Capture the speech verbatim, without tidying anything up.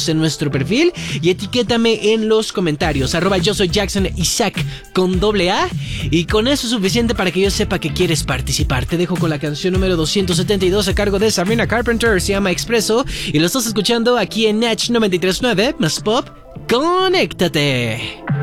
fotos en nuestro perfil y etiquétame en los comentarios. Arroba yo soy Jackson Isaac con doble A. Y con eso es suficiente para que yo sepa que quieres participar. Te dejo con la canción número doscientos setenta y dos a cargo de Sabrina Carpenter. Se llama Expreso y lo estás escuchando aquí en Natch noventa y tres punto nueve más Pop. ¡Conéctate!